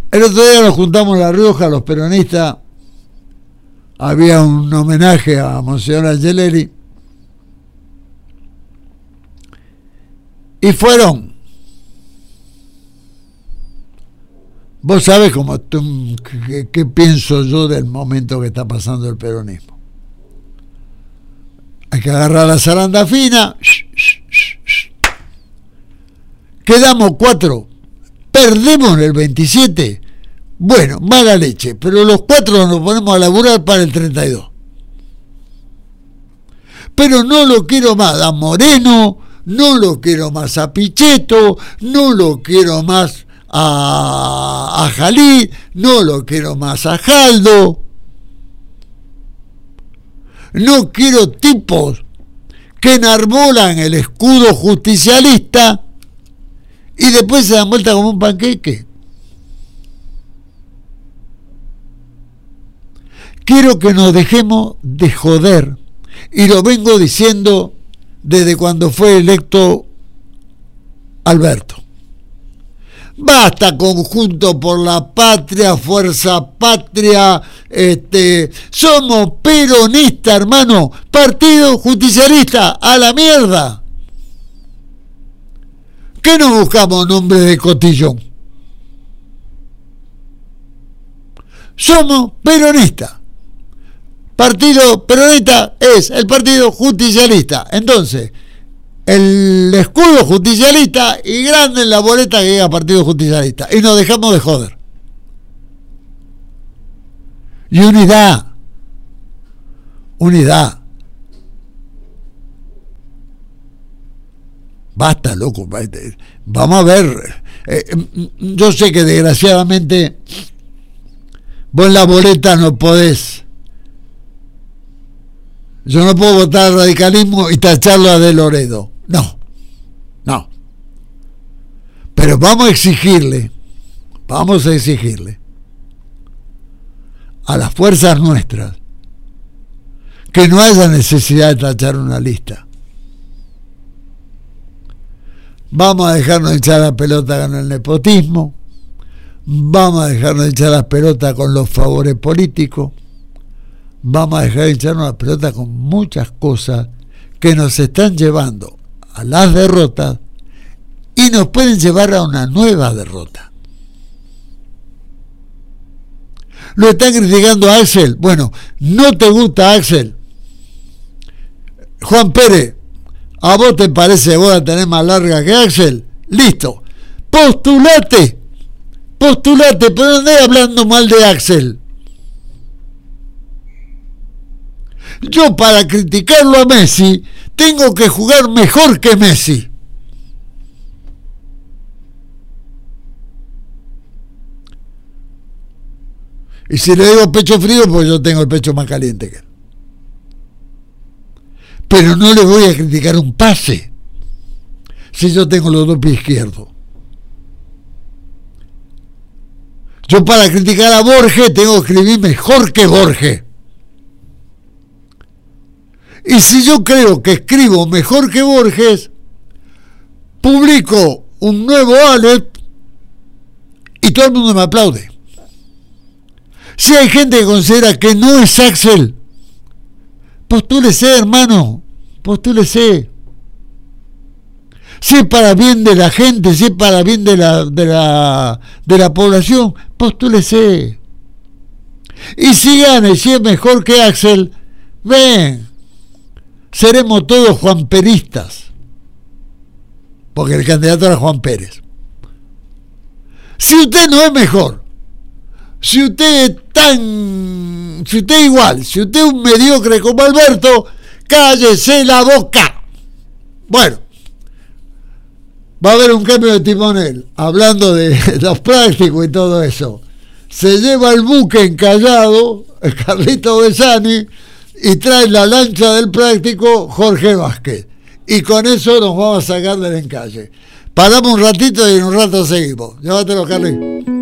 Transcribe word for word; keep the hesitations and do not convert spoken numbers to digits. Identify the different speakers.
Speaker 1: El otro día nos juntamos en La Rioja, los peronistas, había un homenaje a Monseñor Angeleri, y fueron, vos sabés cómo, qué, qué pienso yo del momento que está pasando el peronismo. Hay que agarrar la zaranda fina, quedamos cuatro, perdemos el veintisiete, bueno, mala leche, pero los cuatro nos ponemos a laburar para el treinta y dos. Pero no lo quiero más a Moreno, no lo quiero más a Pichetto, no lo quiero más a, a Jalí, no lo quiero más a Jaldo. No quiero tipos que enarbolan el escudo justicialista y después se dan vuelta como un panqueque. Quiero que nos dejemos de joder, y lo vengo diciendo desde cuando fue electo Alberto. Basta Conjunto por la Patria, Fuerza Patria, este, somos peronistas, hermano, partido justicialista, a la mierda. ¿Qué no buscamos nombre de cotillón? Somos peronistas. Partido peronista es el partido justicialista. Entonces, el escudo justicialista y grande en la boleta que llega partido justicialista. Y nos dejamos de joder. Y unidad. Unidad. Basta, loco. Vamos a ver. Eh, yo sé que desgraciadamente vos en la boleta no podés. Yo no puedo votar al radicalismo y tacharlo a De Loredo. No, no. Pero vamos a exigirle, vamos a exigirle a las fuerzas nuestras que no haya necesidad de tachar una lista. Vamos a dejarnos echar la pelota con el nepotismo, vamos a dejarnos echar la pelota con los favores políticos, vamos a dejar de echarnos la pelota con muchas cosas que nos están llevando a las derrotas y nos pueden llevar a una nueva derrota. Lo están criticando a Axel. Bueno, ¿no te gusta Axel? Juan Pérez, ¿a vos te parece que vos la tenés más larga que Axel? Listo, postulate, postulate, pero no andé hablando mal de Axel. Yo para criticarlo a Messi tengo que jugar mejor que Messi. Y si le digo pecho frío, pues yo tengo el pecho más caliente que él. Pero no le voy a criticar un pase si yo tengo los dos pies izquierdos. Yo para criticar a Borges tengo que escribir mejor que Borges. Y si yo creo que escribo mejor que Borges, publico un nuevo Aleph y todo el mundo me aplaude. Si hay gente que considera que no es Axel, postúlese, hermano, postúlese. Si es para bien de la gente, si es para bien de la, de la, de la población, postúlese. Y si gana y si es mejor que Axel, ven, seremos todos juanperistas, porque el candidato era Juan Pérez. Si usted no es mejor, si usted es tan, si usted es igual, si usted es un mediocre como Alberto, cállese la boca. Bueno, va a haber un cambio de timonel, hablando de los prácticos y todo eso. Se lleva el buque encallado, el Carlito Besani, y trae la lancha del práctico Jorge Vázquez. Y con eso nos vamos a sacar del encalle. Paramos un ratito y en un rato seguimos. Llévatelo, Carlito.